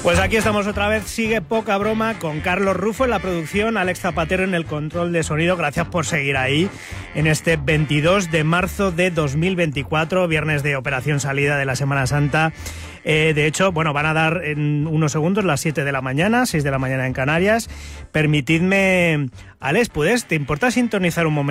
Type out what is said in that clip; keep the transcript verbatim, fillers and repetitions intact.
Pues aquí estamos otra vez, sigue Poca Broma con Carlos Rufo en la producción, Alex Zapatero en el control de sonido. Gracias por seguir ahí en este veintidós de marzo de dos mil veinticuatro, viernes de operación salida de la Semana Santa. Eh, de hecho, bueno, van a dar en unos segundos las siete de la mañana, seis de la mañana en Canarias. Permitidme, Alex, ¿puedes? ¿Te importa sintonizar un momento?